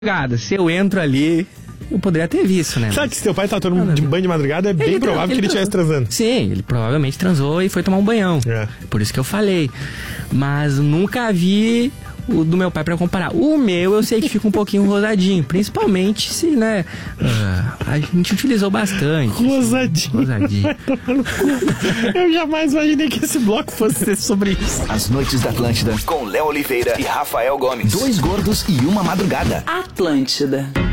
Se eu entro ali, eu poderia ter visto, né? Sabe que se teu pai tá tomando de banho de madrugada, é bem provável que ele estivesse transando. Sim, ele provavelmente transou e foi tomar um banhão. É. Por isso que eu falei. Mas nunca vi o do meu pai pra comparar. O meu eu sei que fica um pouquinho rosadinho. Principalmente se, né? A gente utilizou bastante. Rosadinho. Eu jamais imaginei que esse bloco fosse ser sobre isso. As Noites da Atlântida, com Léo Oliveira e Rafael Gomes. 2 gordos e uma madrugada. Atlântida.